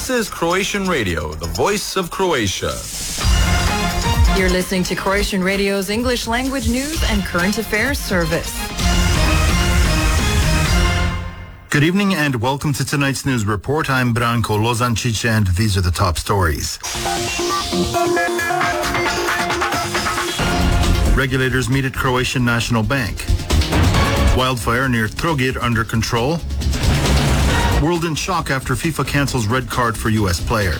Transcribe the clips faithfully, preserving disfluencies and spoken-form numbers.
This is Croatian Radio, the voice of Croatia. You're listening to Croatian Radio's English language news and current affairs service. Good evening and welcome to tonight's news report. I'm Branko Lozancic and these are the top stories. Regulators meet at Croatian National Bank. Wildfire near Trogir under control. World in shock after FIFA cancels red card for U S player.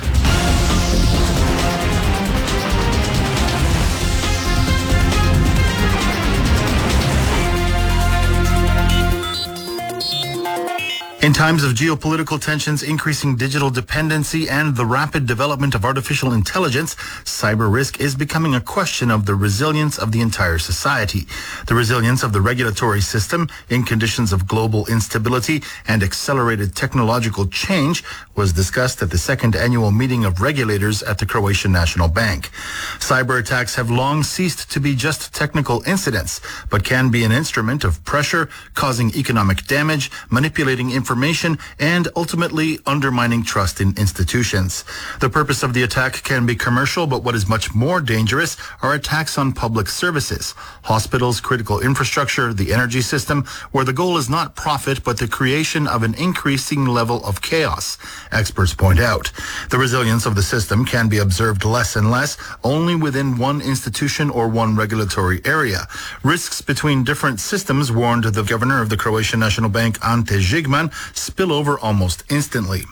In times of geopolitical tensions, increasing digital dependency, and the rapid development of artificial intelligence, cyber risk is becoming a question of the resilience of the entire society. The resilience of the regulatory system in conditions of global instability and accelerated technological change was discussed at the second annual meeting of regulators at the Croatian National Bank. Cyber attacks have long ceased to be just technical incidents, but can be an instrument of pressure, causing economic damage, manipulating information, information and ultimately undermining trust in institutions. The purpose of the attack can be commercial, but what is much more dangerous are attacks on public services, hospitals, critical infrastructure, the energy system, where the goal is not profit, but the creation of an increasing level of chaos. Experts point out the resilience of the system can be observed less and less only within one institution or one regulatory area. Risks between different systems, warned the governor of the Croatian National Bank, Ante Žigman, spill over almost instantly.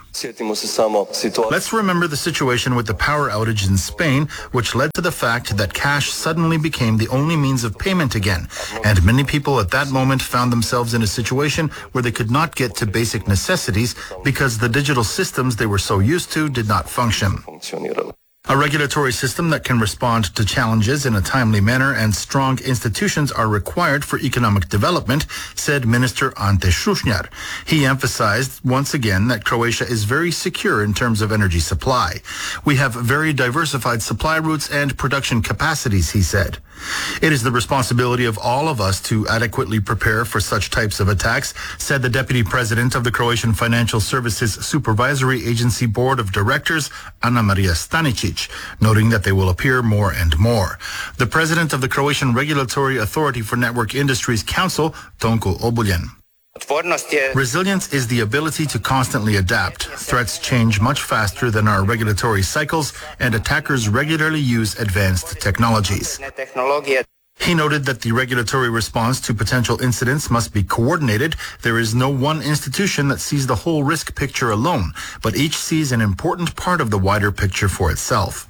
Let's remember the situation with the power outage in Spain, which led to the fact that cash suddenly became the only means of payment again, and many people at that moment found themselves in a situation where they could not get to basic necessities because the digital systems they were so used to did not function. A regulatory system that can respond to challenges in a timely manner and strong institutions are required for economic development, said Minister Ante Šušnjar. He emphasized once again that Croatia is very secure in terms of energy supply. We have very diversified supply routes and production capacities, he said. It is the responsibility of all of us to adequately prepare for such types of attacks, said the Deputy President of the Croatian Financial Services Supervisory Agency Board of Directors, Ana Maria Stanicic, noting that they will appear more and more. The President of the Croatian Regulatory Authority for Network Industries Council, Tonko Obuljen. Resilience is the ability to constantly adapt. Threats change much faster than our regulatory cycles, and attackers regularly use advanced technologies. He noted that the regulatory response to potential incidents must be coordinated. There is no one institution that sees the whole risk picture alone, but each sees an important part of the wider picture for itself.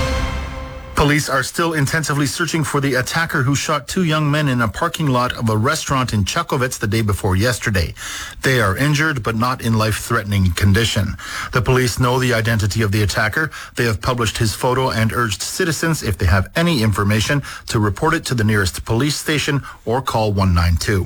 Police are still intensively searching for the attacker who shot two young men in a parking lot of a restaurant in Čakovec the day before yesterday. They are injured but not in life-threatening condition. The police know the identity of the attacker. They have published his photo and urged citizens, if they have any information, to report it to the nearest police station or call one nine two.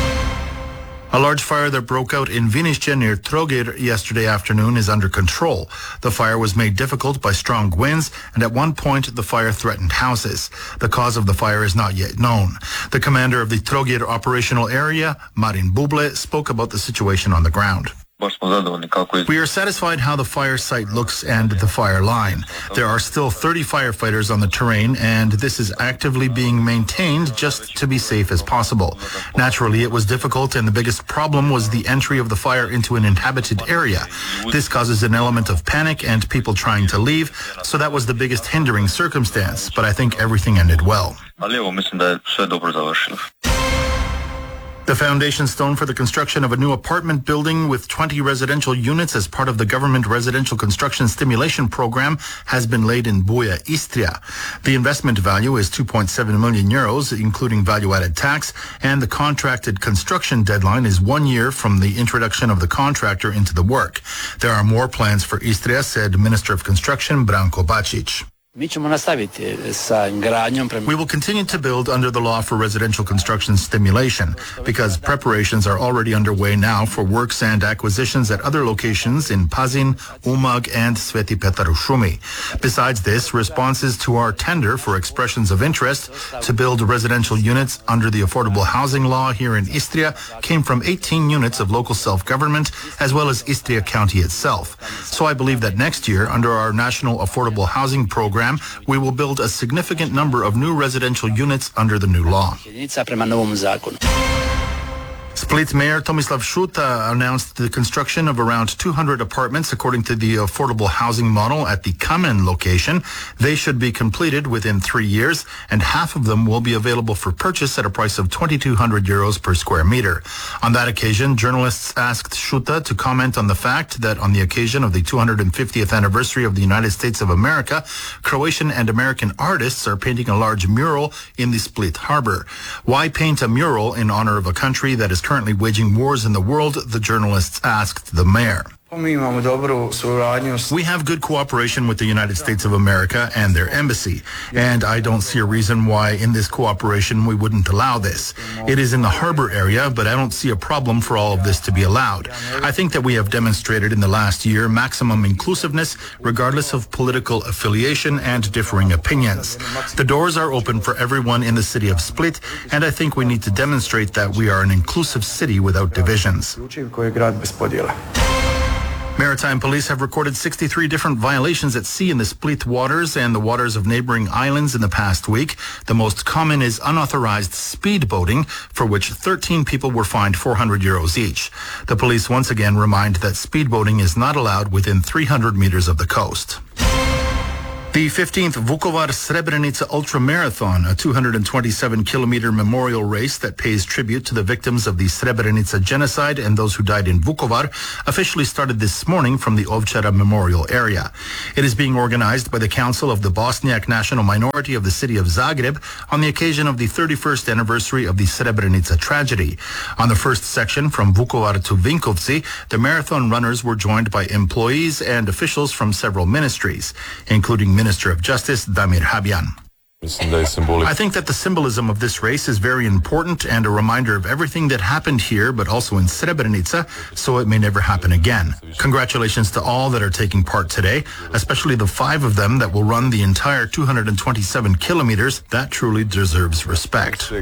A large fire that broke out in Vinišće near Trogir yesterday afternoon is under control. The fire was made difficult by strong winds, and at one point the fire threatened houses. The cause of the fire is not yet known. The commander of the Trogir operational area, Marin Buble, spoke about the situation on the ground. We are satisfied how the fire site looks and the fire line. There are still thirty firefighters on the terrain, and this is actively being maintained just to be safe as possible. Naturally, it was difficult, and the biggest problem was the entry of the fire into an inhabited area. This causes an element of panic and people trying to leave, so that was the biggest hindering circumstance, but I think everything ended well. The foundation stone for the construction of a new apartment building with twenty residential units as part of the government residential construction stimulation program has been laid in Buja, Istria. The investment value is two point seven million euros, including value-added tax, and the contracted construction deadline is one year from the introduction of the contractor into the work. There are more plans for Istria, said Minister of Construction Branko Bačić. Mi ćemo nastaviti sa gradnjom. We will continue to build under the law for residential construction stimulation because preparations are already underway now for works and acquisitions at other locations in Pazin, Umag, and Sveti Petar u Šumi. Besides this, responses to our tender for expressions of interest to build residential units under the affordable housing law here in Istria came from eighteen units of local self-government as well as Istria County itself. So I believe that next year, under our national affordable housing program, we will build a significant number of new residential units under the new law. Split Mayor Tomislav Šuta announced the construction of around two hundred apartments according to the affordable housing model at the Kamen location. They should be completed within three years, and half of them will be available for purchase at a price of twenty-two hundred euros per square meter. On that occasion, journalists asked Šuta to comment on the fact that on the occasion of the two hundred fiftieth anniversary of the United States of America, Croatian and American artists are painting a large mural in the Split harbor. Why paint a mural in honor of a country that is currently waging wars in the world, the journalists asked the mayor. We have good cooperation with the United States of America and their embassy, and I don't see a reason why in this cooperation we wouldn't allow this. It is in the harbor area, but I don't see a problem for all of this to be allowed. I think that we have demonstrated in the last year maximum inclusiveness, regardless of political affiliation and differing opinions. The doors are open for everyone in the city of Split, and I think we need to demonstrate that we are an inclusive city without divisions. Maritime police have recorded sixty-three different violations at sea in the Split waters and the waters of neighboring islands in the past week. The most common is unauthorized speedboating, for which thirteen people were fined four hundred euros each. The police once again remind that speedboating is not allowed within three hundred meters of the coast. The fifteenth Vukovar-Srebrenica Ultra Marathon, a two hundred twenty-seven kilometer memorial race that pays tribute to the victims of the Srebrenica genocide and those who died in Vukovar, officially started this morning from the Ovčara Memorial area. It is being organized by the Council of the Bosniak National Minority of the city of Zagreb on the occasion of the thirty-first anniversary of the Srebrenica tragedy. On the first section from Vukovar to Vinkovci, the marathon runners were joined by employees and officials from several ministries, including Minister of Justice Damir Habjan. I think that the symbolism of this race is very important and a reminder of everything that happened here, but also in Srebrenica, so it may never happen again. Congratulations to all that are taking part today, especially the five of them that will run the entire two hundred twenty-seven kilometers. That truly deserves respect.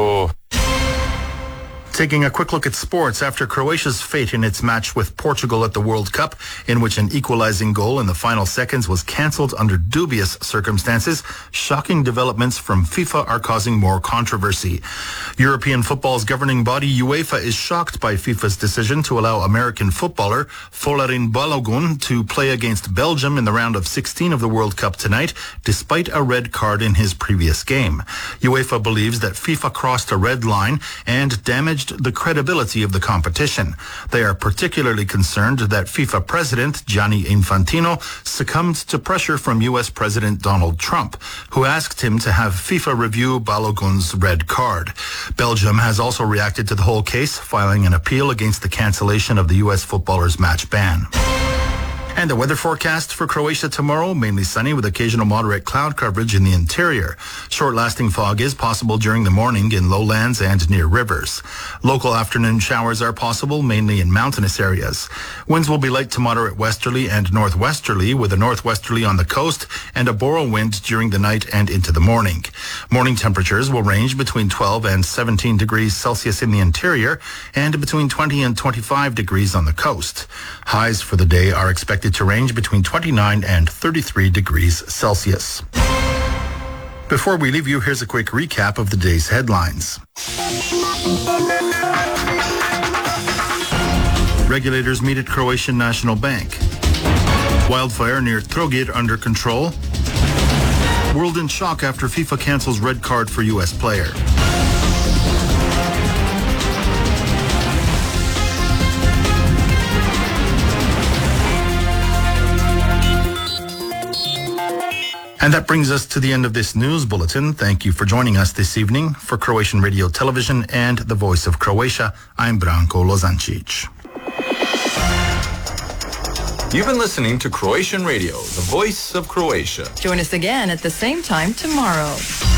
Taking a quick look at sports, after Croatia's fate in its match with Portugal at the World Cup, in which an equalizing goal in the final seconds was cancelled under dubious circumstances, shocking developments from FIFA are causing more controversy. European football's governing body, UEFA, is shocked by FIFA's decision to allow American footballer Folarin Balogun to play against Belgium in the round of sixteen of the World Cup tonight, despite a red card in his previous game. UEFA believes that FIFA crossed a red line and damaged the credibility of the competition. They are particularly concerned that FIFA President Gianni Infantino succumbed to pressure from U S President Donald Trump, who asked him to have FIFA review Balogun's red card. Belgium has also reacted to the whole case, filing an appeal against the cancellation of the U S footballer's match ban. And the weather forecast for Croatia tomorrow, mainly sunny with occasional moderate cloud coverage in the interior. Short-lasting fog is possible during the morning in lowlands and near rivers. Local afternoon showers are possible, mainly in mountainous areas. Winds will be light to moderate westerly and northwesterly, with a northwesterly on the coast and a boro wind during the night and into the morning. Morning temperatures will range between twelve and seventeen degrees Celsius in the interior and between twenty and twenty-five degrees on the coast. Highs for the day are expected to range between twenty-nine and thirty-three degrees Celsius. Before we leave you, here's a quick recap of the day's headlines. Regulators meet at Croatian National Bank. Wildfire near Trogir under control. World in shock after FIFA cancels red card for U S player. And that brings us to the end of this news bulletin. Thank you for joining us this evening. For Croatian Radio Television and the Voice of Croatia, I'm Branko Lozancic. You've been listening to Croatian Radio, the voice of Croatia. Join us again at the same time tomorrow.